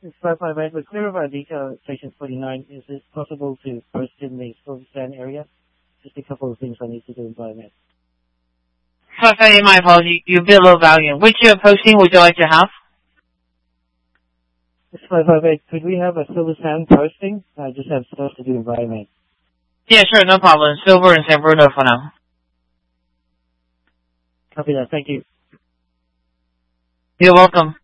It's 558. We're clear of our detail at station 49. Is it possible to post in the Silverstand area? Just a couple of things I need to do in Biomed. 558, my apology. You're a bit low volume. Which posting would you like to have? It's 558. Could we have a Silverstand posting? I just have stuff to do in Biomed. Yeah, sure, no problem. Silver and San Bruno for now. Copy that. Thank you. You're welcome.